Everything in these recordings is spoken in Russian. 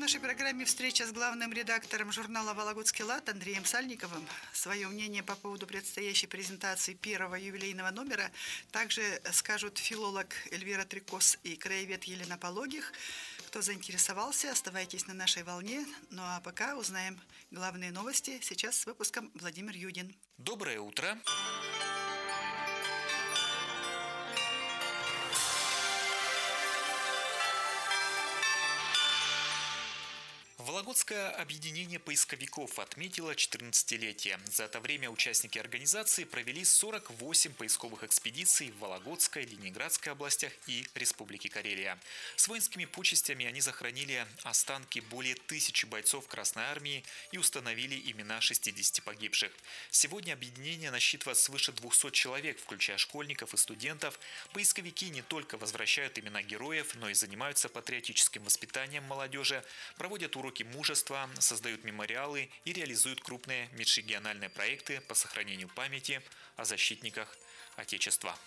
нашей программе встреча с главным редактором журнала «Вологодский лад» Андреем Сальниковым. Свое мнение по поводу предстоящей презентации первого юбилейного номера также скажут филолог Эльвира Трикос и краевед Елена Пологих. Кто заинтересовался, оставайтесь на нашей волне. Ну а пока узнаем главные новости. Сейчас с выпуском Владимир Юдин. Доброе утро! Вологодское объединение поисковиков отметило 14-летие. За это время участники организации провели 48 поисковых экспедиций в Вологодской, Ленинградской областях и Республике Карелия. С воинскими почестями они захоронили останки более 1000 бойцов Красной Армии и установили имена 60 погибших. Сегодня объединение насчитывает свыше 200 человек, включая школьников и студентов. Поисковики не только возвращают имена героев, но и занимаются патриотическим воспитанием молодежи, проводят уроки мужества, создают мемориалы и реализуют крупные межрегиональные проекты по сохранению памяти о защитниках Отечества.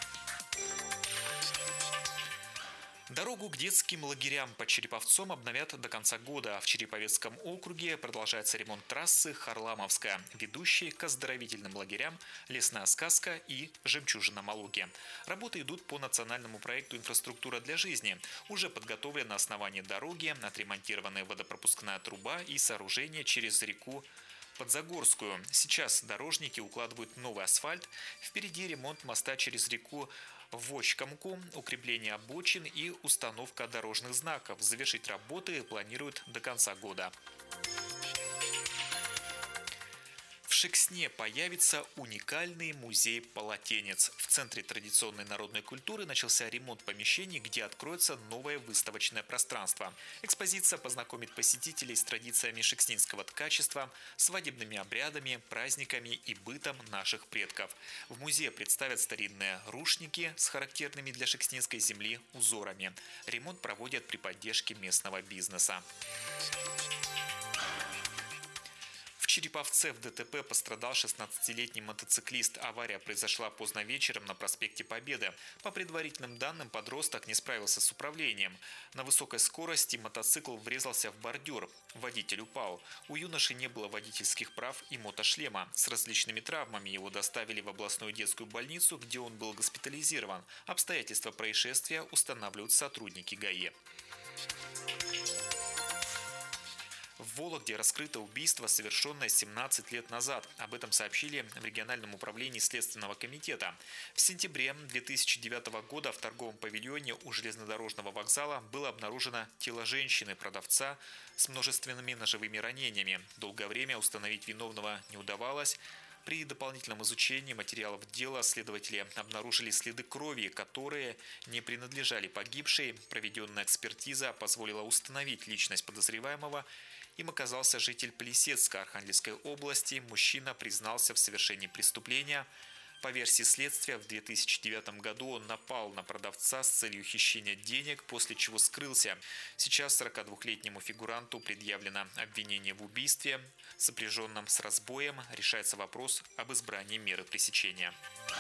Дорогу к детским лагерям под Череповцом обновят до конца года. В Череповецком округе продолжается ремонт трассы Харламовская, ведущей к оздоровительным лагерям «Лесная сказка» и «Жемчужина Малуги». Работы идут по национальному проекту «Инфраструктура для жизни». Уже подготовлено основание дороги, отремонтированы водопропускная труба и сооружение через реку Подзагорскую. Сейчас дорожники укладывают новый асфальт. Впереди ремонт моста через реку Вочкомку, укрепление обочин и установка дорожных знаков. Завершить работы планируют до конца года. В Шексне появится уникальный музей полотенец. В Центре традиционной народной культуры начался ремонт помещений, где откроется новое выставочное пространство. Экспозиция познакомит посетителей с традициями шекснинского ткачества, свадебными обрядами, праздниками и бытом наших предков. В музее представят старинные рушники с характерными для шекснинской земли узорами. Ремонт проводят при поддержке местного бизнеса. В Череповце в ДТП пострадал 16-летний мотоциклист. Авария произошла поздно вечером на проспекте Победы. По предварительным данным, подросток не справился с управлением. На высокой скорости мотоцикл врезался в бордюр. Водитель упал. У юноши не было водительских прав и мотошлема. С различными травмами его доставили в областную детскую больницу, где он был госпитализирован. Обстоятельства происшествия устанавливают сотрудники ГАИ. В Вологде раскрыто убийство, совершенное 17 лет назад. Об этом сообщили в региональном управлении Следственного комитета. В сентябре 2009 года в торговом павильоне у железнодорожного вокзала было обнаружено тело женщины-продавца с множественными ножевыми ранениями. Долгое время установить виновного не удавалось. При дополнительном изучении материалов дела следователи обнаружили следы крови, которые не принадлежали погибшей. Проведенная экспертиза позволила установить личность подозреваемого. Им оказался житель Плесецка Архангельской области. Мужчина признался в совершении преступления. По версии следствия, в 2009 году он напал на продавца с целью хищения денег, после чего скрылся. Сейчас 42-летнему фигуранту предъявлено обвинение в убийстве, сопряженном с разбоем. Решается вопрос об избрании меры пресечения.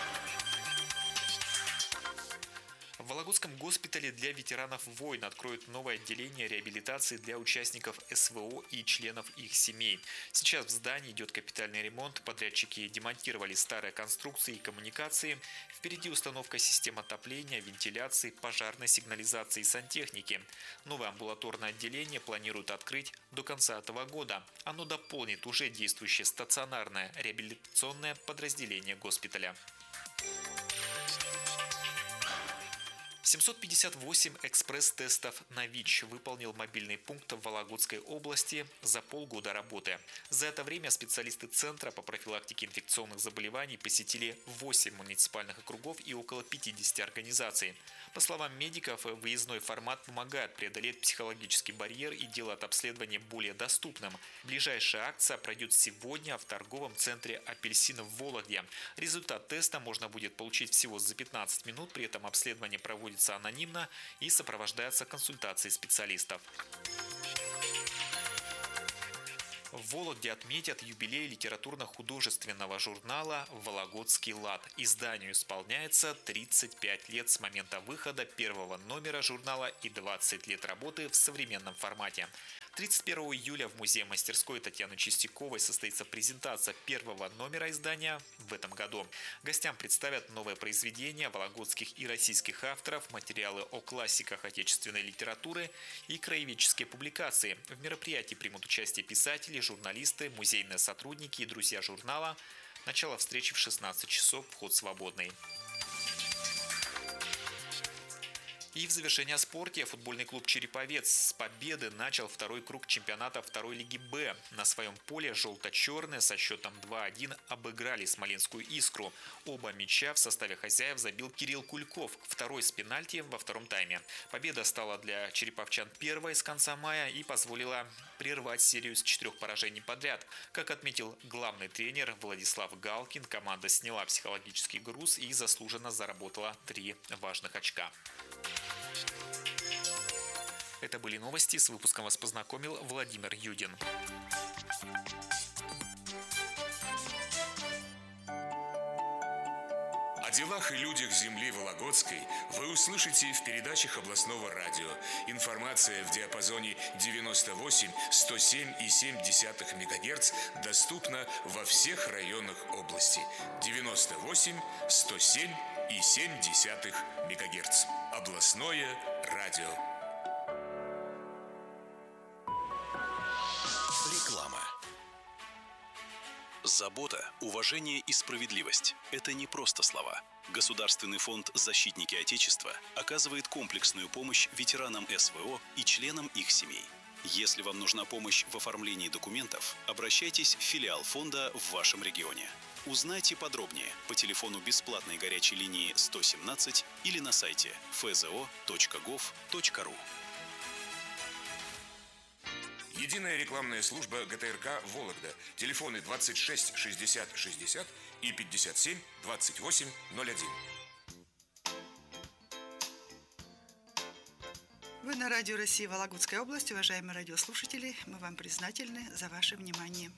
В Вологодском госпитале для ветеранов войн откроют новое отделение реабилитации для участников СВО и членов их семей. Сейчас в здании идет капитальный ремонт. Подрядчики демонтировали старые конструкции и коммуникации. Впереди установка систем отопления, вентиляции, пожарной сигнализации и сантехники. Новое амбулаторное отделение планируют открыть до конца этого года. Оно дополнит уже действующее стационарное реабилитационное подразделение госпиталя. 758 экспресс-тестов на ВИЧ выполнил мобильный пункт в Вологодской области за полгода работы. За это время специалисты Центра по профилактике инфекционных заболеваний посетили 8 муниципальных округов и около 50 организаций. По словам медиков, выездной формат помогает преодолеть психологический барьер и делает обследование более доступным. Ближайшая акция пройдет сегодня в торговом центре «Апельсин» в Вологде. Результат теста можно будет получить всего за 15 минут, при этом обследование проводится анонимно и сопровождается консультацией специалистов. В Вологде отметят юбилей литературно-художественного журнала «Вологодский лад». Изданию исполняется 35 лет с момента выхода первого номера журнала и 20 лет работы в современном формате. 31 июля в музее-мастерской Татьяны Чистяковой состоится презентация первого номера издания в этом году. Гостям представят новые произведения вологодских и российских авторов, материалы о классиках отечественной литературы и краеведческие публикации. В мероприятии примут участие писатели, журналисты, музейные сотрудники и друзья журнала. Начало встречи в 16 часов, вход свободный. И в завершение о спорте футбольный клуб «Череповец» с победы начал второй круг чемпионата второй лиги «Б». На своем поле желто-черные со счетом 2-1 обыграли Смоленскую «Искру». Оба мяча в составе хозяев забил Кирилл Кульков, второй с пенальти во втором тайме. Победа стала для череповчан первой с конца мая и позволила прервать серию с 4 поражений подряд. Как отметил главный тренер Владислав Галкин, команда сняла психологический груз и заслуженно заработала 3 важных очка. Это были новости. С выпуском вас познакомил Владимир Юдин. О делах и людях земли Вологодской вы услышите в передачах областного радио. Информация в диапазоне 98-107,7 МГц доступна во всех районах области. 98-107,7 МГц. Областное радио. Реклама. Забота, уважение и справедливость – это не просто слова. Государственный фонд «Защитники Отечества» оказывает комплексную помощь ветеранам СВО и членам их семей. Если вам нужна помощь в оформлении документов, обращайтесь в филиал фонда в вашем регионе. Узнайте подробнее по телефону бесплатной горячей линии 117 или на сайте fzo.gov.ru. Единая рекламная служба ГТРК «Вологда». Телефоны 26 60 60 и 57 28 01. Вы на радио России Вологодской области, уважаемые радиослушатели. Мы вам признательны за ваше внимание.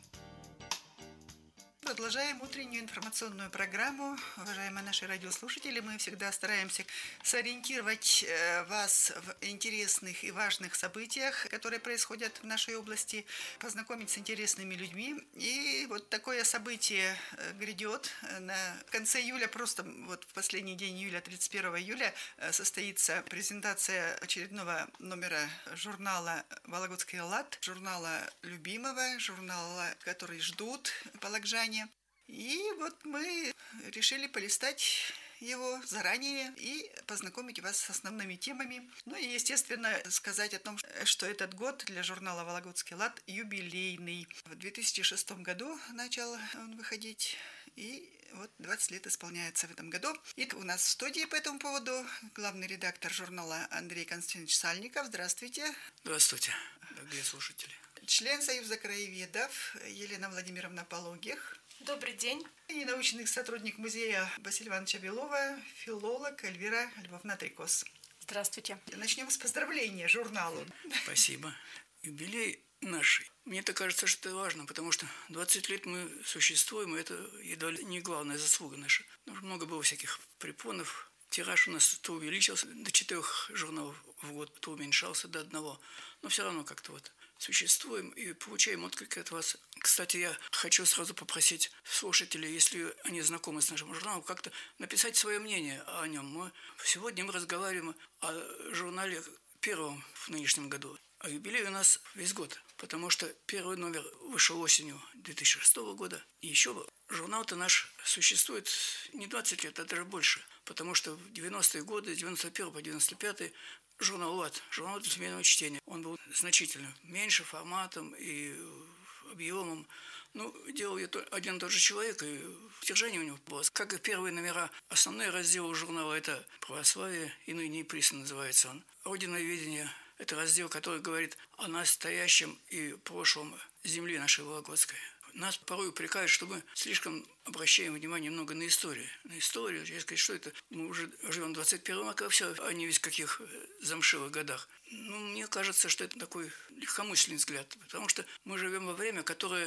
Продолжаем утреннюю информационную программу. Уважаемые наши радиослушатели, мы всегда стараемся сориентировать вас в интересных и важных событиях, которые происходят в нашей области, познакомить с интересными людьми. И вот такое событие грядет. В конце июля, просто вот в последний день июля, 31 июля, состоится презентация очередного номера журнала «Вологодский лад», журнала любимого, журнала, который ждут вологоджане. И вот мы решили полистать его заранее и познакомить вас с основными темами. Ну и, естественно, сказать о том, что этот год для журнала «Вологодский лад» юбилейный. В 2006 году начал он выходить, и вот 20 лет исполняется в этом году. И у нас в студии по этому поводу главный редактор журнала Андрей Константинович Сальников. Здравствуйте. Здравствуйте, дорогие слушатели. Член Союза краеведов Елена Владимировна Пологих. Добрый день. И научный сотрудник музея Василия Ивановича Белова, филолог Эльвира Львовна Трикос. Здравствуйте. Начнем с поздравления журналу. Спасибо. Юбилей наш. Мне-то кажется, что это важно, потому что 20 лет мы существуем, и это едва ли не главная заслуга наша. Много было всяких препонов. Тираж у нас то увеличился до 4 журналов в год, то уменьшался до 1. Но все равно как-то вот существуем и получаем отклик от вас. Кстати, я хочу сразу попросить слушателей, если они знакомы с нашим журналом, как-то написать свое мнение о нем. Сегодня мы разговариваем о журнале первом в нынешнем году. А юбилей у нас весь год, потому что первый номер вышел осенью 2006 года. И еще журнал-то наш существует не 20 лет, а даже больше, потому что в 90-е годы, с 91 по 95 журнал «ЛАД», журнал для семейного чтения, он был значительно меньше форматом и объемом. Делал ее один и тот же человек, и содержание у него было. Как и первые номера, основной раздел журнала – это православие, и ныне и присно называется он. Родиноведение – это раздел, который говорит о настоящем и прошлом земли нашей Вологодской. Нас порой упрекают, что мы слишком обращаем внимание много на историю. На историю, я сказать, что это мы уже живем в 21 веке, а все, а не весь в каких замшелых годах. Мне кажется, что это такой легкомысленный взгляд, потому что мы живем во время, которое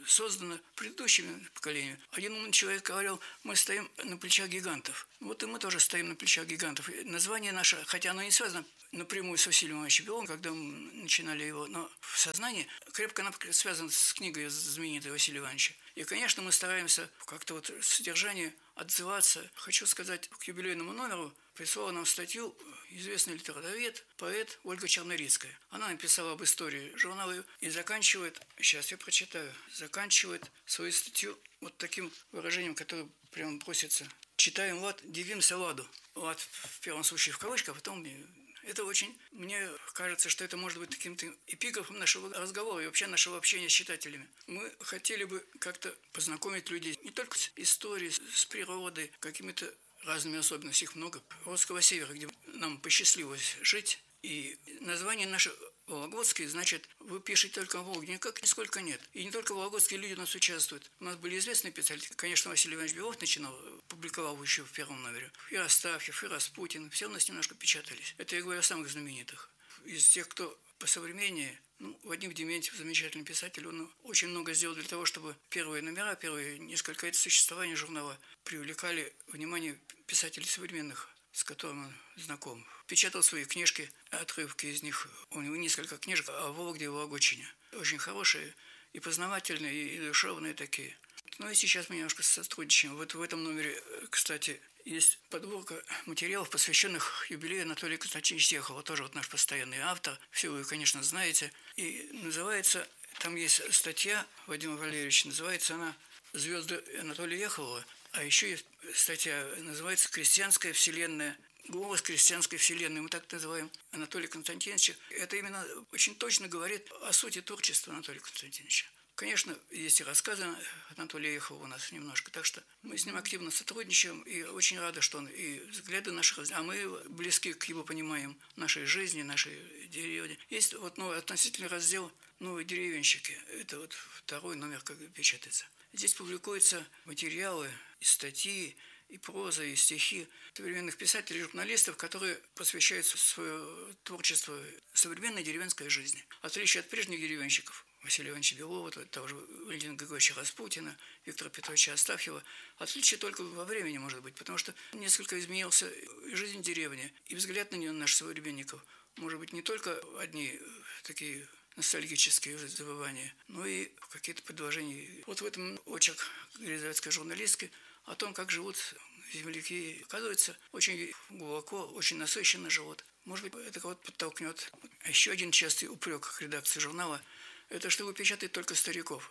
создано предыдущими поколениями. Один умный человек говорил, мы стоим на плечах гигантов. Вот и мы тоже стоим на плечах гигантов. И название наше, хотя оно не связано напрямую с Василием Ивановичем Беловым, когда мы начинали его, но в сознании крепко связано с книгой знаменитой Василия Ивановича. И, конечно, мы стараемся как-то вот содержание отзываться. Хочу сказать, к юбилейному номеру прислала нам статью известный литературовед, поэт Ольга Чернорицкая. Она написала об истории журнала и заканчивает, сейчас я прочитаю, заканчивает свою статью вот таким выражением, которое прямо просится. Читаем лад, дивимся ладу. Лад в первом случае в кавычках, а потом... Это очень, мне кажется, что это может быть каким-то эпиграфом нашего разговора и вообще нашего общения с читателями. Мы хотели бы как-то познакомить людей не только с историей, с природой, какими-то разными особенностями, их много. Русского севера, где нам посчастливилось жить. И название наше Вологодское, значит, вы пишете только о Волге, никак нисколько нет. И не только вологодские люди у нас участвуют. У нас были известные писатели. Конечно, Василий Иванович Белов начинал, публиковал еще в первом номере. И Астафьев, и Распутин. Все у нас немножко печатались. Это я говорю о самых знаменитых. Из тех, кто посовременнее, Вадим Дементьев, замечательный писатель, он очень много сделал для того, чтобы первые номера, первые несколько лет существования журнала привлекали внимание писателей современных, с которым он знаком. Печатал свои книжки, отрывки из них. У него несколько книжек о Вологде и Вологодчине. Очень хорошие и познавательные, и душевные такие. Ну и сейчас мы немножко сотрудничаем. Вот в этом номере, кстати, есть подборка материалов, посвященных юбилею Анатолия Константиновича Чехова. Тоже вот наш постоянный автор. Все вы, конечно, знаете. И называется, там есть статья Вадима Валерьевича, называется она «Звезды Анатолия Чехова». А еще есть статья, называется «Крестьянская вселенная». Голос крестьянской вселенной, мы так называем Анатолия Константиновича. Это именно очень точно говорит о сути творчества Анатолия Константиновича. Конечно, есть и рассказы Анатолия Чехова у нас немножко, так что мы с ним активно сотрудничаем и очень рады, что он и взгляды наши, а мы близки к его пониманию нашей жизни, нашей деревни. Есть вот новый относительный раздел «Новые деревенщики». Это вот второй номер, как печатается. Здесь публикуются материалы, и статьи, и проза, и стихи современных писателей, журналистов, которые посвящают свое творчество современной деревенской жизни. В отличие от прежних деревенщиков, Василия Ивановича Белова, того же Валентина Григорьевича Распутина, Виктора Петровича Астафьева, отличие только во времени, может быть, потому что несколько изменился жизнь деревни, и взгляд на нее наших современников, может быть, не только одни такие ностальгические забывания, но и какие-то предложения. Вот в этом очерк елизаветской журналистки о том, как живут земляки. Оказывается, очень глубоко, очень насыщенно живут. Может быть, это кого-то подтолкнет. А еще один частый упрек к редакции журнала – это что вы печатаете только стариков.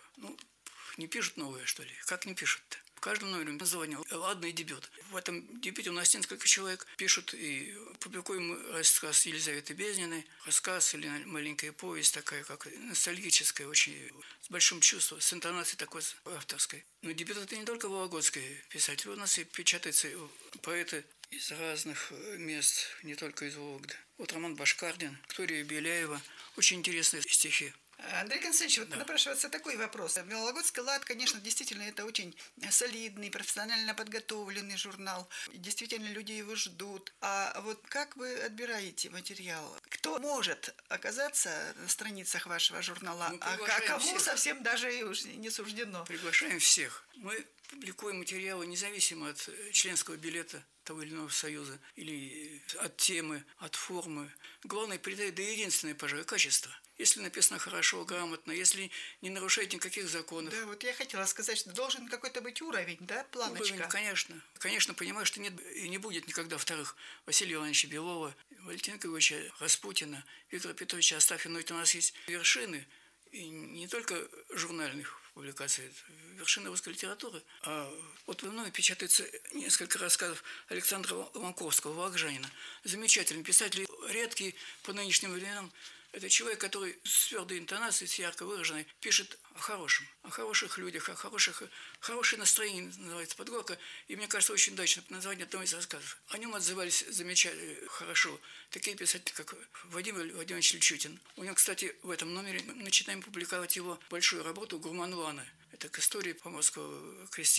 Не пишут новые, что ли? Как не пишут-то? В каждом номере название «Ладно» и дебют. В этом дебюте у нас несколько человек пишут и публикуем рассказ Елизаветы Безниной, рассказ или маленькая повесть такая, как ностальгическая, очень с большим чувством, с интонацией такой авторской. Но дебют это не только вологодский писатель, у нас и печатаются поэты из разных мест, не только из Вологды. Вот Роман Башкардин, Виктория Беляева, очень интересные стихи. Андрей Константинович, напрашивается такой вопрос. «Вологодский лад», конечно, действительно, это очень солидный, профессионально подготовленный журнал. Действительно, люди его ждут. А вот как вы отбираете материал? Кто может оказаться на страницах вашего журнала, а кому всех. Совсем даже и уж не суждено? Приглашаем всех. Мы публикуем материалы независимо от членского билета того или иного союза, или от темы, от формы. Главное, придать, да единственное, пожалуй, качество. Если написано хорошо, грамотно, если не нарушает никаких законов. Да, вот я хотела сказать, что должен какой-то быть уровень, да, планочка? Уровень, конечно. Конечно, понимаю, что нет и не будет никогда вторых Василия Ивановича Белова, Валентина Григорьевича Распутина, Виктора Петровича Астафьева. Но это у нас есть вершины, и не только журнальных публикаций, вершины русской литературы. А вот мной печатается несколько рассказов Александра Ланковского, волжанина. Замечательный писатель, редкий по нынешним временам. Это человек, который с твердой интонацией, с ярко выраженной, пишет о хорошем, о хороших людях, о хорошее настроение, называется подборка. И мне кажется, очень удачно название одного из рассказов. О нем отзывались замечательно, хорошо. Такие писатели, как Вадим Владимирович Личутин. У него, кстати, в этом номере мы начинаем публиковать его большую работу «Гурман Вана». Это к истории поморского крестьянства.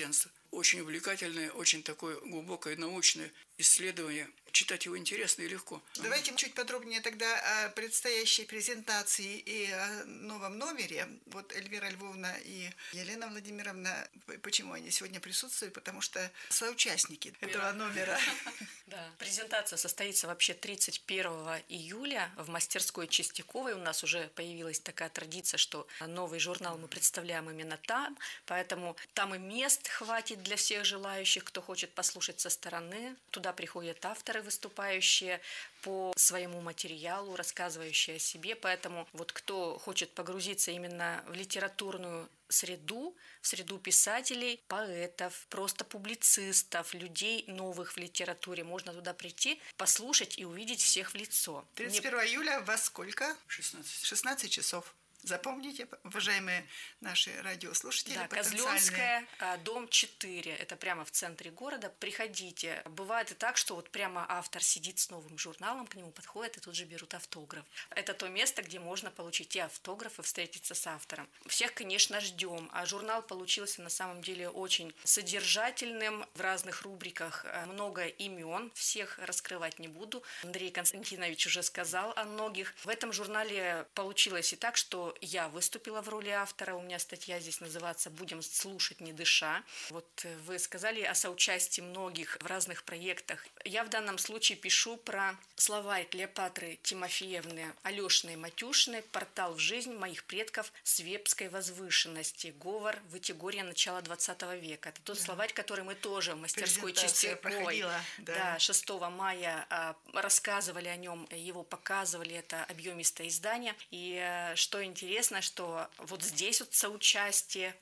очень увлекательное, очень такое глубокое научное исследование. Читать его интересно и легко. Давайте чуть подробнее тогда о предстоящей презентации и о новом номере. Вот Эльвира Львовна и Елена Владимировна, почему они сегодня присутствуют? Потому что соучастники этого номера. Да. Презентация состоится вообще 31 июля в мастерской Чистяковой. У нас уже появилась такая традиция, что новый журнал мы представляем именно там, поэтому там и мест хватит для всех желающих, кто хочет послушать со стороны. Туда приходят авторы, выступающие по своему материалу, рассказывающие о себе. Поэтому вот кто хочет погрузиться именно в литературную среду, в среду писателей, поэтов, просто публицистов, людей новых в литературе, можно туда прийти, послушать и увидеть всех в лицо. 31 июля во сколько? 16. 16 часов. Запомните, уважаемые наши радиослушатели, Да, потенциальные. Козлёнская, дом 4, это прямо в центре города. Приходите. Бывает и так, что вот прямо автор сидит с новым журналом, к нему подходят и тут же берут автограф. Это то место, где можно получить и автограф, и встретиться с автором. Всех, конечно, ждем. А журнал получился на самом деле очень содержательным. В разных рубриках много имен, всех раскрывать не буду. Андрей Константинович уже сказал о многих. В этом журнале получилось и так, что я выступила в роли автора. У меня статья здесь называется «Будем слушать, не дыша». Вот вы сказали о соучастии многих в разных проектах. Я в данном случае пишу про словарь Клеопатры Тимофеевны Алешиной Матюшиной «Портал в жизнь моих предков с вепской возвышенности. Говор Вытегорья начала 20 века». Это тот словарь, который мы тоже в мастерской Презентация Чистяковой проходила, да. 6 мая рассказывали о нем, его показывали, это объемистое издание. И что интересно, что вот здесь вот участие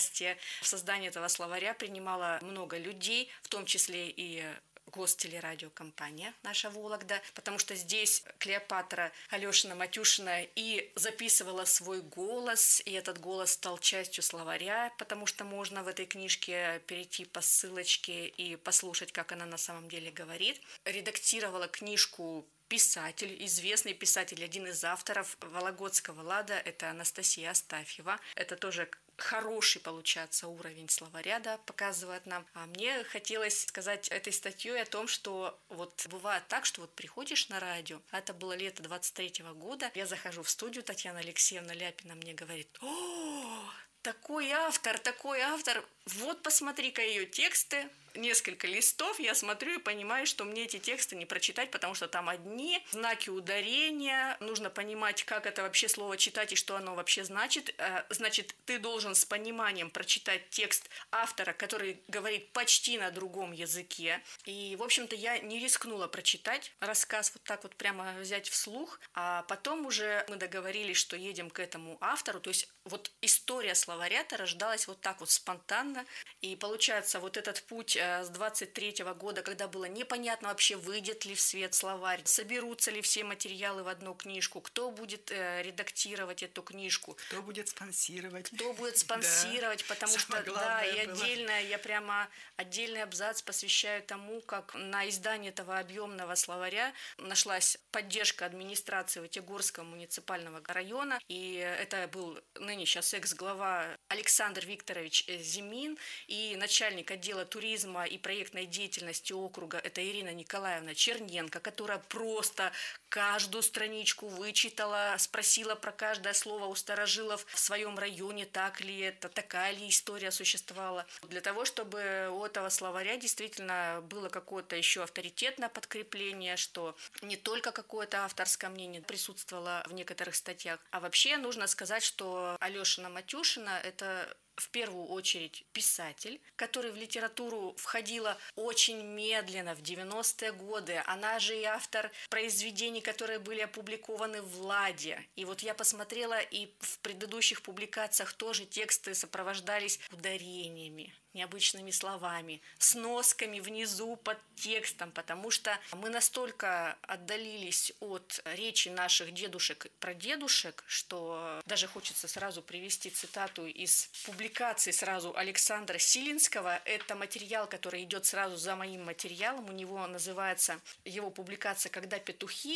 в создании этого словаря принимало много людей, в том числе и гостелерадиокомпания наша «Вологда», потому что здесь Клеопатра Алешина Матюшина и записывала свой голос, и этот голос стал частью словаря, потому что можно в этой книжке перейти по ссылочке и послушать, как она на самом деле говорит. Редактировала книжку писатель, известный писатель, один из авторов Вологодского лада, это Анастасия Астафьева. Это тоже хороший, получается, уровень словаря, да, показывает нам. А мне хотелось сказать этой статьей о том, что вот бывает так, что вот приходишь на радио, это было лето 23-го года, я захожу в студию, Татьяна Алексеевна Ляпина мне говорит: «О, такой автор, вот посмотри-ка ее тексты». Несколько листов, я смотрю и понимаю, что мне эти тексты не прочитать, потому что там одни знаки ударения, нужно понимать, как это вообще слово читать и что оно вообще значит. Значит, ты должен с пониманием прочитать текст автора, который говорит почти на другом языке. И, в общем-то, я не рискнула прочитать рассказ вот так вот прямо взять вслух, а потом уже мы договорились, что едем к этому автору, то есть вот история словаря-то рождалась вот так вот спонтанно, и получается вот этот путь с 23-го года, когда было непонятно вообще, выйдет ли в свет словарь, соберутся ли все материалы в одну книжку, кто будет редактировать эту книжку. Кто будет спонсировать. Да, потому что, да, и отдельно, я прямо отдельный абзац посвящаю тому, как на издание этого объемного словаря нашлась поддержка администрации Вытегорского муниципального района, и это был ныне сейчас экс-глава Александр Викторович Зимин и начальник отдела туризма и проектной деятельности округа, это Ирина Николаевна Черненко, которая просто каждую страничку вычитала, спросила про каждое слово у старожилов в своем районе, так ли это, такая ли история существовала. Для того, чтобы у этого словаря действительно было какое-то еще авторитетное подкрепление, что не только какое-то авторское мнение присутствовало в некоторых статьях, а вообще нужно сказать, что Алешина Матюшина – это в первую очередь писатель, который в литературу входила очень медленно, в 90-е годы. Она же и автор произведений, которые были опубликованы в «Ладе». И вот я посмотрела, и в предыдущих публикациях тоже тексты сопровождались ударениями, необычными словами, сносками внизу под текстом, потому что мы настолько отдалились от речи наших дедушек и прадедушек, что даже хочется сразу привести цитату из публикации сразу Александра Силинского. Это материал, который идет сразу за моим материалом. У него называется его публикация «Когда петухи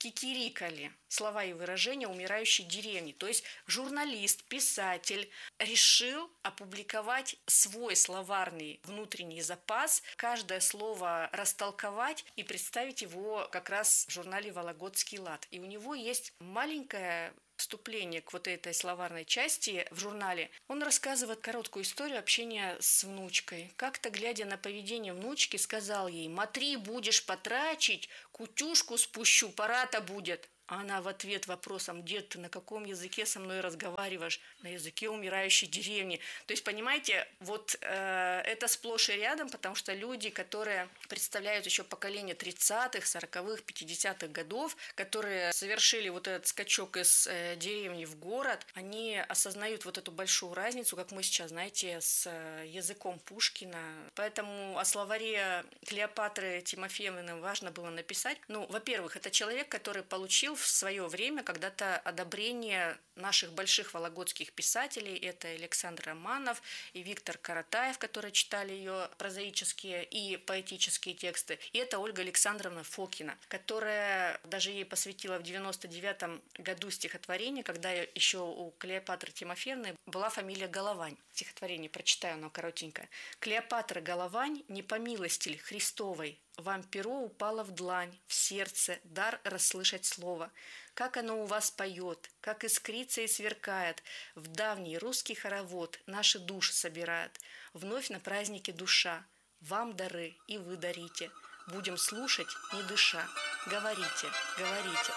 кикирикали слова и выражения умирающей деревни. То есть журналист, писатель решил опубликовать свой словарный внутренний запас, каждое слово растолковать и представить его как раз в журнале «Вологодский лад». И у него есть маленькое вступление к вот этой словарной части в журнале. Он рассказывает короткую историю общения с внучкой. Как-то, глядя на поведение внучки, сказал ей: «Матри, будешь потрачить, кутюшку спущу, пора-то будет». А она в ответ вопросом: «Дед, ты на каком языке со мной разговариваешь?» «На языке умирающей деревни». То есть, понимаете, вот это сплошь и рядом, потому что люди, которые представляют еще поколение 30-х, 40-х, 50-х годов, которые совершили вот этот скачок из деревни в город, они осознают вот эту большую разницу, как мы сейчас, знаете, с языком Пушкина. Поэтому о словаре Клеопатры Тимофеевны важно было написать. Ну, во-первых, это человек, который получил в свое время когда-то одобрение наших больших вологодских писателей. Это Александр Романов и Виктор Каратаев, которые читали ее прозаические и поэтические тексты. И это Ольга Александровна Фокина, которая даже ей посвятила в 99-м году стихотворение, когда еще у Клеопатры Тимофеевны была фамилия Головань. Стихотворение прочитаю, оно коротенькое. «Клеопатра Головань, не по милости ли Христовой, вам перо упало в длань, в сердце, дар расслышать слово. Как оно у вас поет, как искрится и сверкает, в давний русский хоровод наши души собирает. Вновь на празднике душа, вам дары и вы дарите. Будем слушать, не дыша. Говорите, говорите».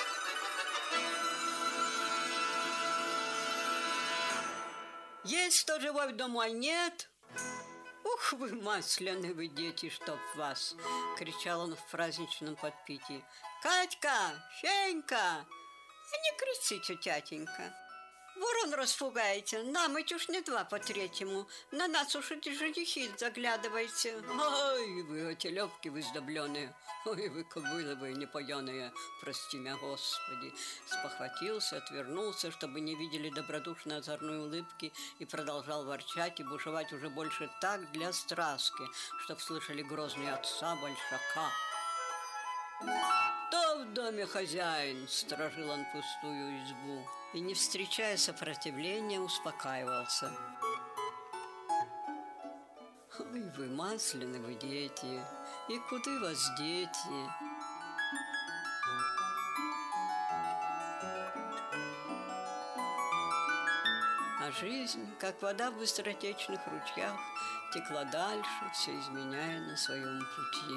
Есть кто живой домой, нет? Ух вы, масляные вы дети, чтоб вас! Кричал он в праздничном подпитии. Катька, Фенька, а не кричите, тятенька. Ворон распугаете, нам ведь уж не 2 по 3, на нас уж эти женихи заглядывайте. Ой, вы эти лёбки выздобленные, ой, вы кобылы вы непояные, прости меня, Господи. Спохватился, отвернулся, чтобы не видели добродушной озорной улыбки, и продолжал ворчать и бушевать уже больше так для страски, чтоб слышали грозные отца большака. «То в доме хозяин», — сторожил он пустую избу, и, не встречая сопротивления, успокаивался. «Ой, вы масляны, вы дети, и куды вас дети?» А жизнь, как вода в быстротечных ручьях, текла дальше, все изменяя на своем пути.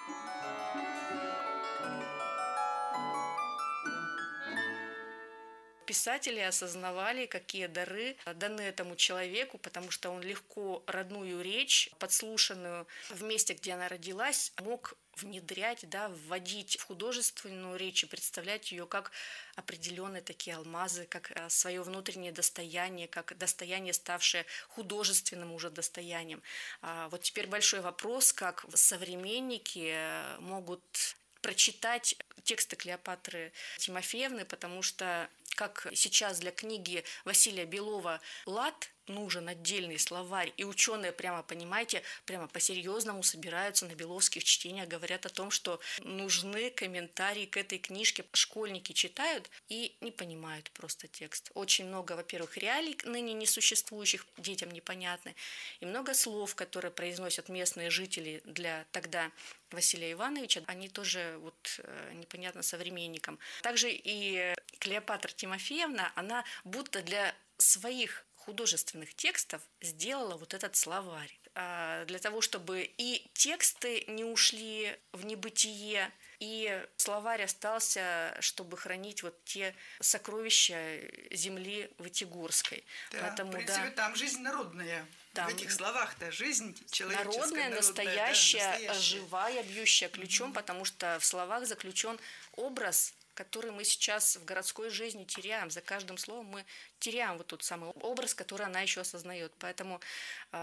Писатели осознавали, какие дары даны этому человеку, потому что он легко родную речь, подслушанную в месте, где она родилась, мог внедрять, да, вводить в художественную речь и представлять ее как определенные такие алмазы, как свое внутреннее достояние, как достояние, ставшее художественным уже достоянием. Вот теперь большой вопрос, как современники могут прочитать тексты Клеопатры Тимофеевны, потому что, как сейчас для книги Василия Белова «Лад» нужен отдельный словарь, и ученые прямо, понимаете, прямо по-серьезному собираются на беловских чтениях, говорят о том, что нужны комментарии к этой книжке. Школьники читают и не понимают просто текст. Очень много, во-первых, реалий ныне несуществующих, детям непонятны, и много слов, которые произносят местные жители для тогда Василия Ивановича, они тоже вот непонятно современникам. Также и Клеопатра Тимофеевна, она будто для своих художественных текстов сделала вот этот словарь. Для того, чтобы и тексты не ушли в небытие, и словарь остался, чтобы хранить вот те сокровища земли Вытегорской. Да, поэтому, в принципе, там жизнь народная. Там в этих словах-то жизнь человеческая. Народная, настоящая, живая, бьющая ключом, потому что в словах заключен образ, который мы сейчас в городской жизни теряем. За каждым словом мы теряем вот тот самый образ, который она еще осознает. Поэтому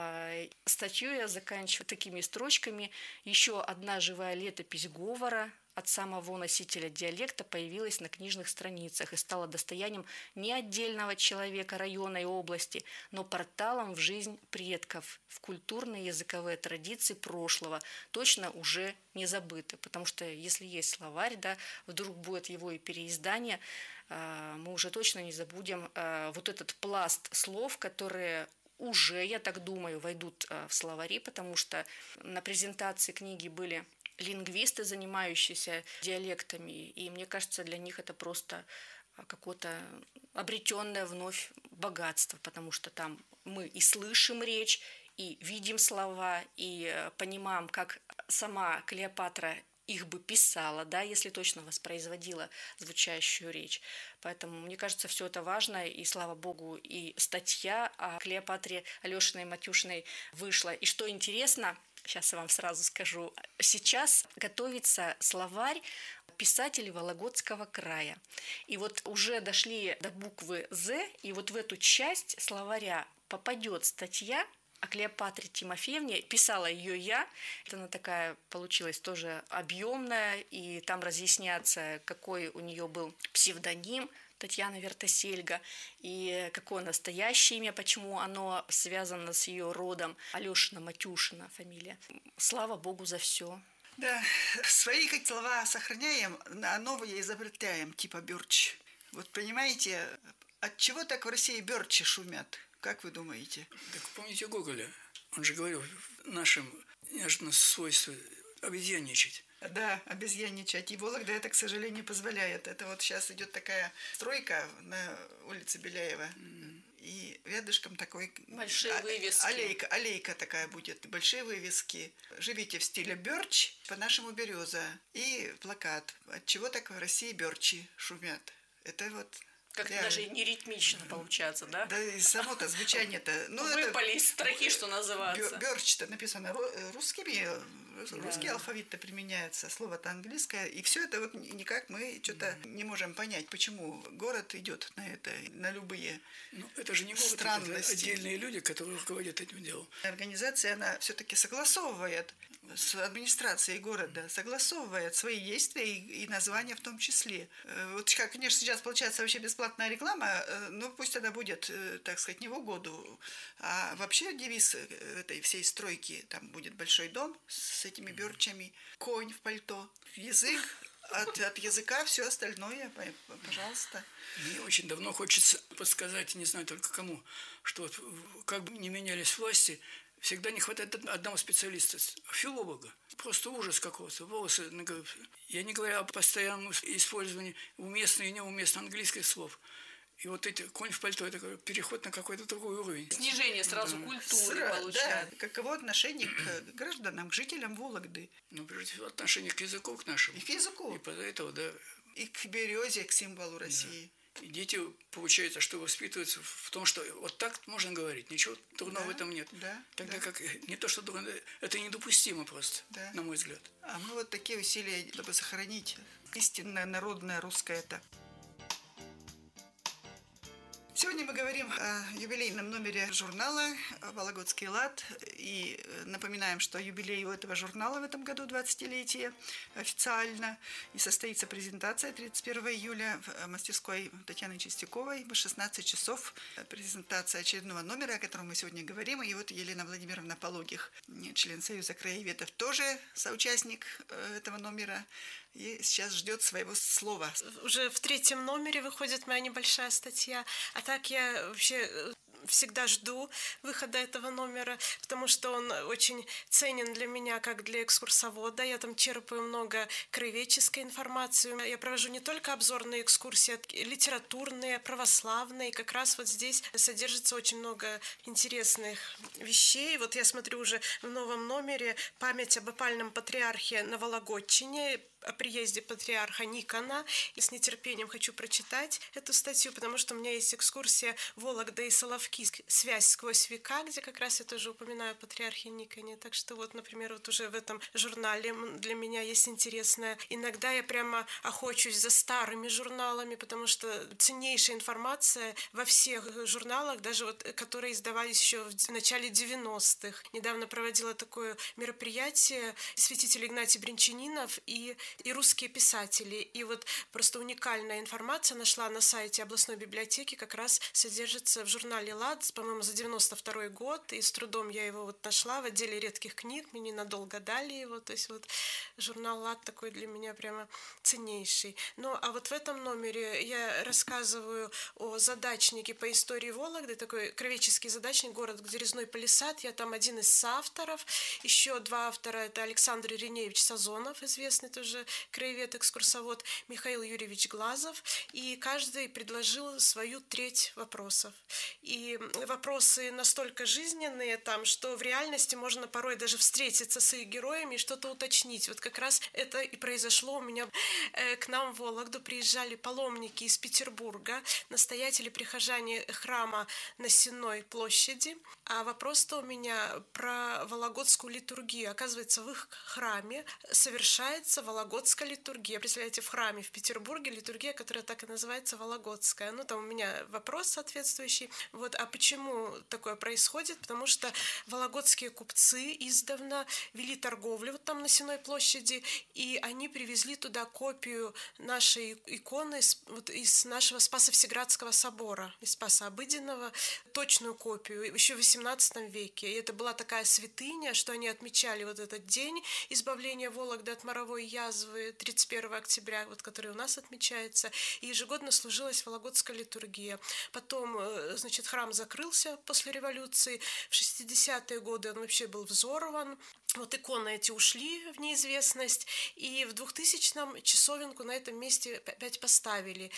статью я заканчиваю такими строчками. Еще одна живая летопись говора от самого носителя диалекта появилась на книжных страницах и стала достоянием не отдельного человека, района и области, но порталом в жизнь предков, в культурные языковые традиции прошлого, точно уже не забыты. Потому что если есть словарь, да, вдруг будет его и переиздание, мы уже точно не забудем вот этот пласт слов, которые уже, я так думаю, войдут в словари, потому что на презентации книги были лингвисты, занимающиеся диалектами, и мне кажется, для них это просто какое-то обретенное вновь богатство, потому что там мы и слышим речь, и видим слова, и понимаем, как сама Клеопатра их бы писала, да, если точно воспроизводила звучащую речь. Поэтому, мне кажется, все это важно, и, слава богу, и статья о Клеопатре Алешиной Матюшиной вышла. И что интересно, сейчас я вам сразу скажу, сейчас готовится словарь писателей Вологодского края. И вот уже дошли до буквы «З», и вот в эту часть словаря попадет статья о Клеопатре Тимофеевне. Писала ее я. Она такая получилась тоже объемная, и там разъясняется, какой у нее был псевдоним Татьяна Вертосельга и какое настоящее имя, почему оно связано с ее родом. Алешина Матюшина фамилия. Слава богу за все. Да, свои как слова сохраняем, а новые изобретаем, типа бёрч. Вот понимаете, от чего так в России бёрчи шумят? Как вы думаете? Так помните Гоголя? Он же говорил в нашем неожиданном свойстве обезьянничать. Да, обезьянничать. И Вологда это, к сожалению, позволяет. Это вот сейчас идет такая стройка на улице Беляева. И рядышком такой... Большие вывески. Аллейка такая будет. Большие вывески. Живите в стиле бёрч, по-нашему береза. И плакат. От чего так в России бёрчи шумят? Это вот... Как-то даже не ритмично получается, да? Да и само-то звучание-то... Ну, выпали из строки, что называется. Бёрч-то написано русскими, русский алфавит-то применяется, слово-то английское, и все это вот никак мы что-то не можем понять, почему город идет на это, на любые это же не город, странности. Это отдельные люди, которые руководят этим делом. Организация, она все-таки согласовывает с администрацией города, согласовывает свои действия и названия в том числе. Вот как, конечно, сейчас получается вообще бесплатная реклама, но пусть она будет, так сказать, не в угоду. А вообще девиз этой всей стройки, там будет большой дом с этими бёрчами, конь в пальто, язык, от языка все остальное, пожалуйста. Мне очень давно хочется подсказать, не знаю только кому, что вот как бы не менялись власти, всегда не хватает одного специалиста, филолога. Просто ужас какого-то. Волосы на голове. Я не говорю о постоянном использовании уместных и неуместных английских слов. И вот эти конь в пальто, это переход на какой-то другой уровень. Снижение сразу культуры получается. Да, каково отношение к гражданам, к жителям Вологды. Ну, прежде всего, отношение к языку, к нашему. И к языку. И из-за этого, да. И к березе, к символу России. И дети, получается, что воспитываются в том, что вот так можно говорить, ничего дурного в этом нет. Да, Тогда как не то, что дурно, это недопустимо просто, на мой взгляд. А мы вот такие усилия, чтобы сохранить истинное народное русское это. Сегодня мы говорим о юбилейном номере журнала «Вологодский лад». И напоминаем, что юбилей у этого журнала в этом году 20-летие официально. И состоится презентация 31 июля в мастерской Татьяны Чистяковой в 16 часов. Презентация очередного номера, о котором мы сегодня говорим. И вот Елена Владимировна Пологих, член Союза краеведов, тоже соучастник этого номера. И сейчас ждет своего слова. Уже в 3-м номере выходит моя небольшая статья. А так я вообще всегда жду выхода этого номера, потому что он очень ценен для меня, как для экскурсовода. Я там черпаю много краеведческой информации. Я провожу не только обзорные экскурсии, а литературные, православные. Как раз вот здесь содержится очень много интересных вещей. Вот я смотрю уже в новом номере память об опальном патриархе на Вологодчине, о приезде патриарха Никона. И с нетерпением хочу прочитать эту статью, потому что у меня есть экскурсия Вологда и Соловки, связь сквозь века, где как раз я тоже упоминаю о патриархе Никоне. Так что вот, например, вот уже в этом журнале для меня есть интересное. Иногда я прямо охочусь за старыми журналами, потому что ценнейшая информация во всех журналах, даже вот, которые издавались еще в начале 90-х. Недавно проводила такое мероприятие святитель Игнатий Бринчанинов и и русские писатели. И вот просто уникальная информация нашла на сайте областной библиотеки, как раз содержится в журнале «Лад», по-моему, за 92 год, и с трудом я его вот нашла в отделе редких книг, мне ненадолго дали его, то есть вот журнал «Лад» такой для меня прямо ценнейший. Ну, а вот в этом номере я рассказываю о задачнике по истории Вологды, такой краеведческий задачник, город Резной Палисад, я там один из соавторов, еще два автора, это Александр Иринеевич Сазонов, известный тоже краевед, экскурсовод, Михаил Юрьевич Глазов, и каждый предложил свою треть вопросов. И вопросы настолько жизненные там, что в реальности можно порой даже встретиться с их героями и что-то уточнить. Вот как раз это и произошло у меня. К нам в Вологду приезжали паломники из Петербурга, настоятели, прихожане храма на Сенной площади. А вопрос-то у меня про вологодскую литургию. Оказывается, в их храме совершается вологодская литургия. Представляете, в храме в Петербурге литургия, которая так и называется вологодская. Ну, там у меня вопрос соответствующий. Вот, а почему такое происходит? Потому что вологодские купцы издавна вели торговлю вот там на Сенной площади, и они привезли туда копию нашей иконы вот из нашего Спасо-Всеградского собора, из Спаса Обыденного, точную копию, еще в XVIII веке. И это была такая святыня, что они отмечали вот этот день избавления Вологды от моровой язвы 31 октября, вот, который у нас отмечается. И ежегодно служилась вологодская литургия. Потом, значит, храм закрылся после революции. В 60-е годы он вообще был взорван. Вот иконы эти ушли в неизвестность, и в 2000-м часовенку на этом месте опять поставили.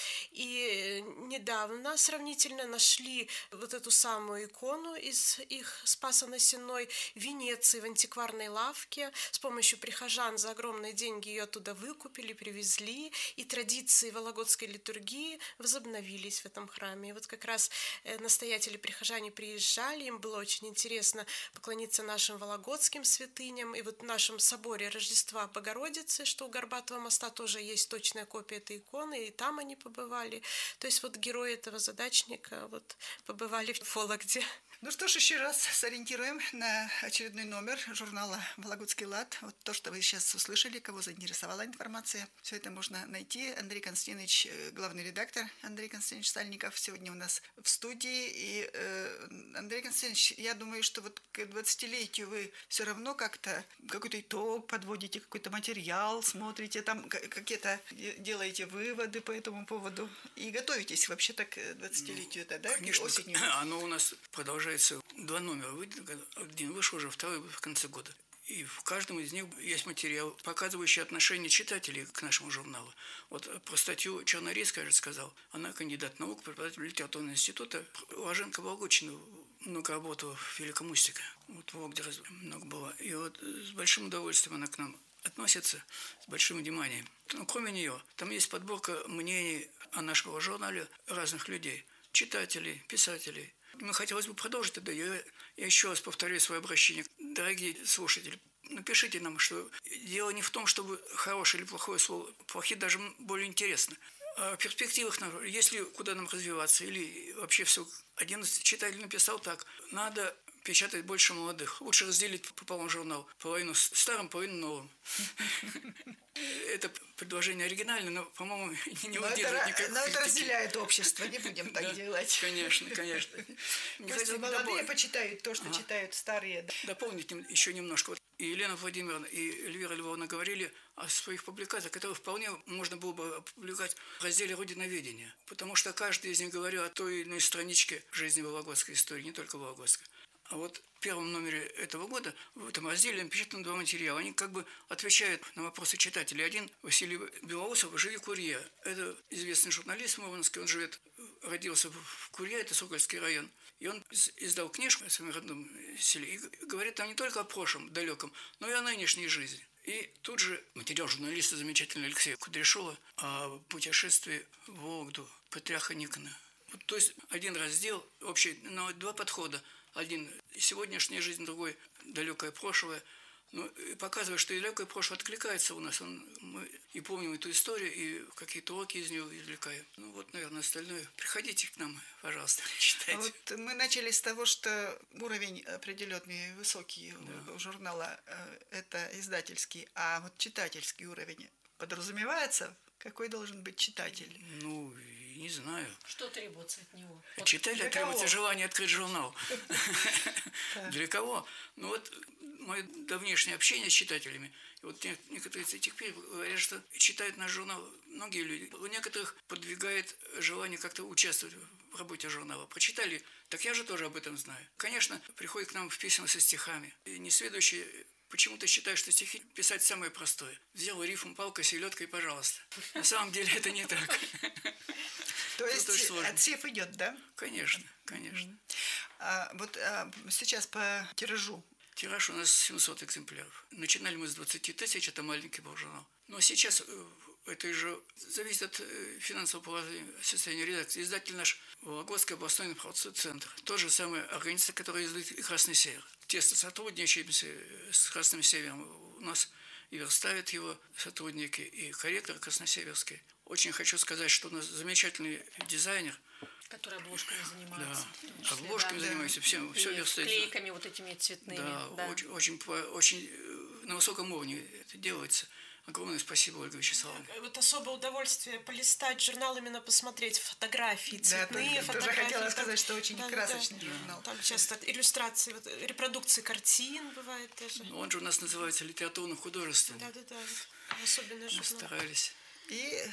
И недавно сравнительно нашли вот эту самую икону из их Спаса на Сенной в Венеции, в антикварной лавке. С помощью прихожан за огромные деньги ее оттуда выкупили, привезли, и традиции вологодской литургии возобновились в этом храме. И вот как раз настоятели-прихожане приезжали, им было очень интересно поклониться нашим вологодским святым, и вот в нашем соборе Рождества Богородицы, что у Горбатого моста тоже есть точная копия этой иконы, и там они побывали. То есть вот герои этого задачника вот побывали в Вологде. Ну что ж, еще раз сориентируем на очередной номер журнала «Вологодский лад». Вот то, что вы сейчас услышали, кого заинтересовала информация. Все это можно найти. Андрей Константинович, главный редактор Андрей Константинович Сальников, сегодня у нас в студии. И, Андрей Константинович, я думаю, что вот к 20-летию вы все равно как-то какой-то итог подводите, какой-то материал смотрите, там какие-то делаете выводы по этому поводу. И готовитесь вообще-то к 20-летию, да? Конечно, осенью. оно у нас продолжается. Два номера выйдет, один вышел уже, второй в конце года. И в каждом из них есть материал, показывающий отношение читателей к нашему журналу. Вот про статью Чернорейс, кажется, сказал. Она кандидат наук, преподаватель литературного института. Уроженка Вологодчины, много работала в Великом Устюге. Вот в Вологде много было. И вот с большим удовольствием она к нам относится, с большим вниманием. Но кроме нее, там есть подборка мнений о нашем журнале разных людей. Читателей, писателей. Мне хотелось бы продолжить это. Я еще раз повторяю свое обращение. Дорогие слушатели, напишите нам, что дело не в том, чтобы хорошее или плохое слово, плохие даже более интересно. О перспективах, есть ли куда нам развиваться, или вообще все. Один читатель написал так: надо печатать больше молодых. Лучше разделить пополам журнал. Половину старым, половину новым. Это предложение оригинальное, но, по-моему, не выдерживает никакой критики. Но это разделяет общество, не будем так делать. Конечно, конечно. Пусть молодые почитают то, что читают старые. Дополнить еще немножко. И Елена Владимировна, и Эльвира Львовна говорили о своих публикациях, которые вполне можно было бы опубликовать в разделе «Родиноведение». Потому что каждый из них говорил о той или иной страничке жизни вологодской истории, не только вологодской. А вот в первом номере этого года в этом разделе напечатаны два материала. Они как бы отвечают на вопросы читателей. Один – Василий Белоусов, «Живи Курье». Это известный журналист мурманский, он родился в Курье, это Сокольский район. И он издал книжку о своем родном селе. И говорит там не только о прошлом далеком, но и о нынешней жизни. И тут же материал журналиста замечательного Алексея Кудряшова о путешествии в Вологду патриарха Никона. Вот, то есть один раздел общий, но два подхода. Один – сегодняшняя жизнь, другой – далекое прошлое. Ну, и показывает, что и далекое прошлое откликается у нас. Мы и помним эту историю, и какие-то уроки из нее извлекаем. Ну вот, наверное, остальное. Приходите к нам, пожалуйста, читайте. Вот мы начали с того, что уровень определенный высокий у журнала – это издательский, а вот читательский уровень подразумевается? Какой должен быть читатель? Ну, не знаю. Что требуется от него? От читателя для требуется кого? желание открыть журнал. Для кого? Ну вот мое давнешнее общение с читателями, и вот некоторые из этих писем говорят, что читают наш журнал многие люди. У некоторых подвигает желание как-то участвовать в работе журнала. Прочитали, так я же тоже об этом знаю. Конечно, приходят к нам в письма со стихами. И несведущие почему-то считают, что стихи писать самое простое. Взял рифм, палка, селедка и пожалуйста. На самом деле это не так. То Это есть очень сложно. отсев идет, да? Конечно, конечно. Сейчас по тиражу. Тираж у нас 700 экземпляров. Начинали мы с 20 тысяч, это маленький был журнал. Но сейчас это же зависит от финансового положения, состояния редакции. Издатель наш Вологодский областной информационный центр. Тот же самый организация, которая издает и «Красный север». Тесно сотрудничаемся с «Красным севером». У нас и верстают его сотрудники, и корректор красносеверский. Очень хочу сказать, что у нас замечательный дизайнер. Который обложками занимается. Да, обложками занимается, все верстает. Вклейками вот этими цветными. Да, очень на высоком уровне это делается. Огромное спасибо, Ольга Вячеславовна. Вот особое удовольствие полистать журнал, именно посмотреть фотографии, цветные фотографии. Тоже хотела там, сказать, что очень красочный журнал. Там часто иллюстрации, вот, репродукции картин бывает тоже. Он же у нас называется литературно-художественный. Да. Особенный Мы журнал. старались. И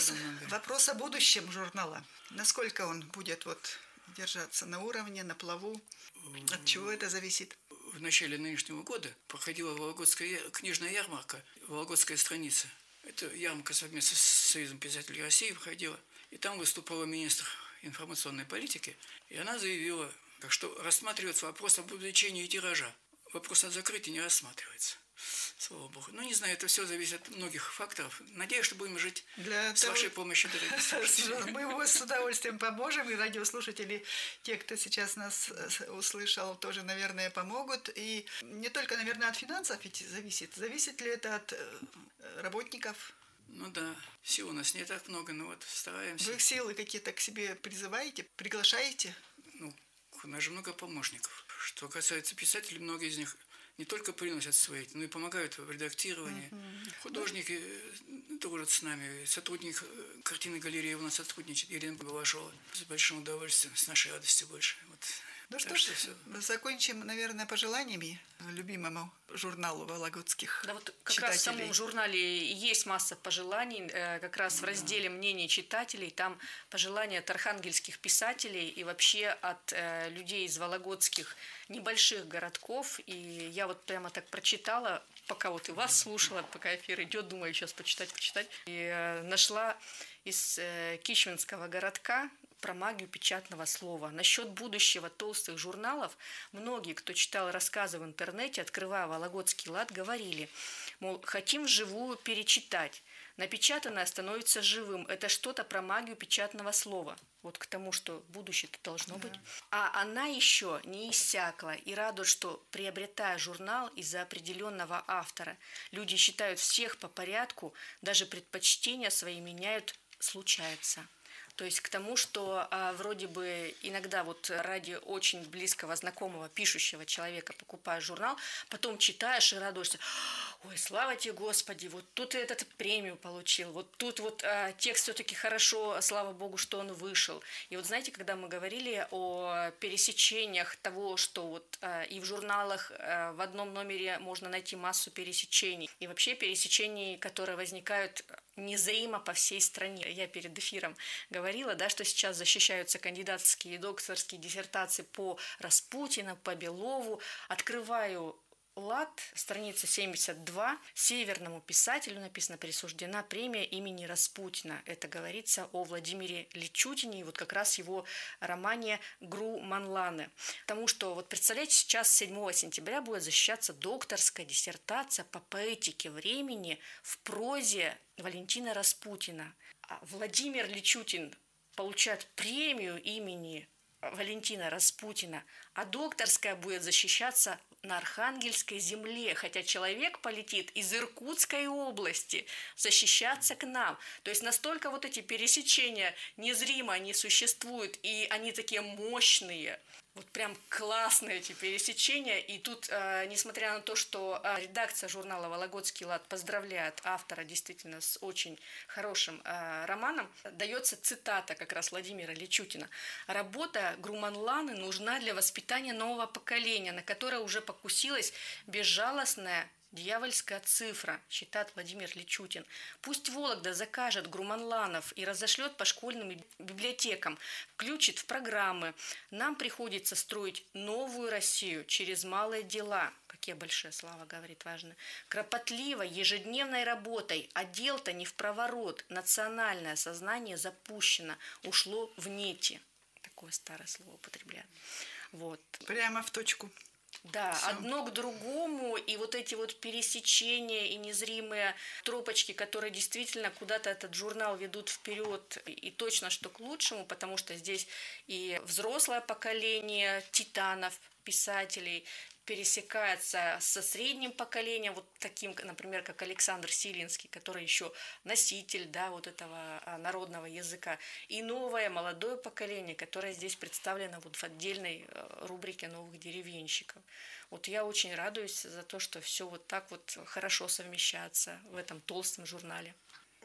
вопрос о будущем журнала. Насколько он будет держаться на уровне, на плаву? От чего это зависит? В начале нынешнего года проходила Вологодская книжная ярмарка, Вологодская страница. Это ярмарка совместно с Союзом писателей России проходила. И там выступала министр информационной политики. И она заявила, что рассматривается вопрос об увеличении тиража. Вопрос о закрытии не рассматривается. Слава Богу. Ну, не знаю, это все зависит от многих факторов. Надеюсь, что будем жить с вашей помощью, дорогие слушатели. Мы его с удовольствием поможем, и радиослушатели, те, кто сейчас нас услышал, тоже, наверное, помогут. И не только, наверное, от финансов ведь зависит. Зависит ли это от работников? Ну да, сил у нас не так много, но вот стараемся. Вы силы какие-то к себе призываете, приглашаете? Ну, у нас же много помощников. Что касается писателей, многие из них не только приносят свои, но и помогают в редактировании. Художники дружат с нами. Сотрудник картинной галереи у нас сотрудничает, Ирина Балашова. С большим удовольствием, с нашей радостью больше. Вот. Ну что ж, закончим, наверное, пожеланиями любимому журналу вологодских Да, вот как читателей. раз в самом журнале есть масса пожеланий, как раз в разделе «Мнение читателей» там пожелания от архангельских писателей и вообще от людей из вологодских небольших городков. И я вот прямо так прочитала, пока вот и вас слушала, пока эфир идет, думаю, сейчас почитать. И нашла из Кичвинского городка про магию печатного слова. Насчет будущего толстых журналов многие, кто читал рассказы в интернете, открывая Вологодский лад, говорили, мол, хотим вживую перечитать. Напечатанное становится живым. Это что-то про магию печатного слова. Вот к тому, что будущее-то должно быть. А она еще не иссякла и радует, что, приобретая журнал из-за определенного автора, люди считают всех по порядку, даже предпочтения свои меняют, случается. То есть к тому, что вроде бы иногда вот ради очень близкого знакомого пишущего человека покупаешь журнал, потом читаешь и радуешься. Ой, слава тебе, Господи, вот тут этот премию получил, вот тут вот текст все-таки хорошо, слава Богу, что он вышел. И вот знаете, когда мы говорили о пересечениях того, что вот и в журналах в одном номере можно найти массу пересечений, и вообще пересечений, которые возникают незримо по всей стране. Я перед эфиром говорила, да, что сейчас защищаются кандидатские и докторские диссертации по Распутину, по Белову. Открываю лад, страница 72. Северному писателю написано: присуждена премия имени Распутина. Это говорится о Владимире Личутине и вот как раз его романе «Гру Манланы». Потому что, вот представляете, сейчас 7 сентября будет защищаться докторская диссертация по поэтике времени в прозе Валентина Распутина. А Владимир Личутин получает премию имени Валентина Распутина, а докторская будет защищаться на Архангельской земле, хотя человек полетит из Иркутской области защищаться к нам. То есть настолько вот эти пересечения незримо они существуют, и они такие мощные. Вот прям классные эти пересечения. И тут, несмотря на то, что редакция журнала «Вологодский лад» поздравляет автора действительно с очень хорошим романом, дается цитата как раз Владимира Личутина. «Работа Груманланы нужна для воспитания нового поколения, на которое уже покусилась безжалостная дьявольская цифра», считает Владимир Личутин. «Пусть Вологда закажет Груманланов и разошлет по школьным библиотекам, включит в программы. Нам приходится строить новую Россию через малые дела». Какие большие слова, говорит, важно. «Кропотливой, ежедневной работой, а дел-то не в проворот. Национальное сознание запущено, ушло в нети». Такое старое слово употребляют. Вот. Прямо в точку. Да, Всё. одно к другому, и вот эти вот пересечения и незримые тропочки, которые действительно куда-то этот журнал ведут вперед, и точно что к лучшему, потому что здесь и взрослое поколение титанов, писателей, пересекается со средним поколением, вот таким, например, как Александр Силинский, который еще носитель, да, вот этого народного языка, и новое молодое поколение, которое здесь представлено вот в отдельной рубрике новых деревенщиков. Вот я очень радуюсь за то, что все вот так вот хорошо совмещается в этом толстом журнале.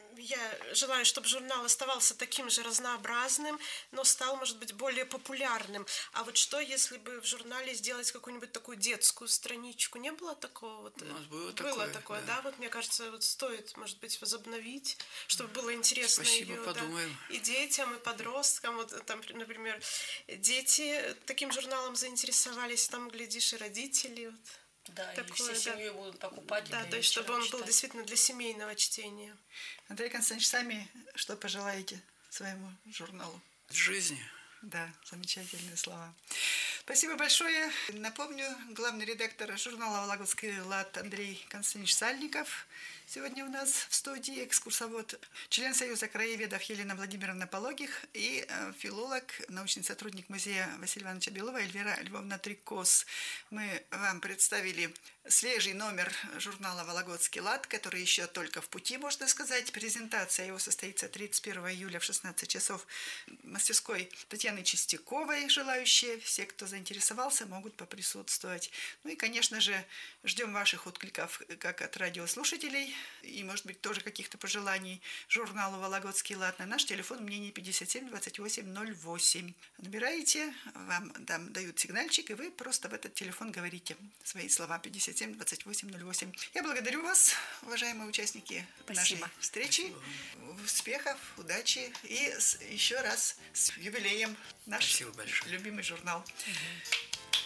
Я желаю, чтобы журнал оставался таким же разнообразным, но стал, может быть, более популярным. А вот что, если бы в журнале сделать какую-нибудь такую детскую страничку? Не было такого? Вот, У нас было такое, да. да? Вот мне кажется, вот стоит, может быть, возобновить, чтобы было интересно Спасибо, её, подумаем. да, и детям, и подросткам. Вот там, например, дети таким журналом заинтересовались, там, глядишь, и родители. Вот. Да, Такое, и все да. семьей будут покупать. Да, или то есть, чтобы вечером он был читать. действительно для семейного чтения. Андрей Константинович, сами что пожелаете своему журналу? Жизни. Да, замечательные слова. Спасибо большое. Напомню, главный редактор журнала «Вологодский лад» Андрей Константинович Сальников. Сегодня у нас в студии экскурсовод, член Союза краеведов Елена Владимировна Пологих и филолог, научный сотрудник музея Василия Ивановича Белова Эльвира Львовна Трикос. Мы вам представили свежий номер журнала «Вологодский лад», который еще только в пути, можно сказать. Презентация его состоится 31 июля в 16 часов в мастерской Татьяны Чистяковой. Желающие, все, кто заинтересовался, могут поприсутствовать. Ну и, конечно же, ждем ваших откликов как от радиослушателей и, может быть, тоже каких-то пожеланий журналу «Вологодский лад» на наш телефон мнение 57 28 08. Набираете, вам там дают сигнальчик, и вы просто в этот телефон говорите свои слова 57 28 08. Я благодарю вас, уважаемые участники нашей встречи. Успехов, удачи и еще раз с юбилеем наш Спасибо большое. любимый журнал.